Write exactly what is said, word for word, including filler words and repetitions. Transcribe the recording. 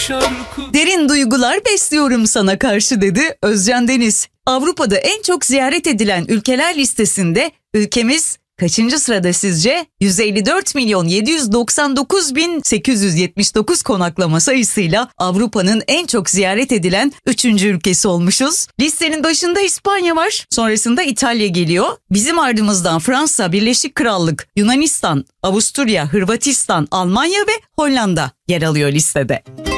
şarkı. Derin duygular besliyorum sana karşı dedi Özcan Deniz. Avrupa'da en çok ziyaret edilen ülkeler listesinde ülkemiz kaçıncı sırada sizce? yüz elli dört milyon yedi yüz doksan dokuz bin sekiz yüz yetmiş dokuz konaklama sayısıyla Avrupa'nın en çok ziyaret edilen üçüncü ülkesi olmuşuz. Listenin başında İspanya var, sonrasında İtalya geliyor. Bizim ardımızdan Fransa, Birleşik Krallık, Yunanistan, Avusturya, Hırvatistan, Almanya ve Hollanda yer alıyor listede.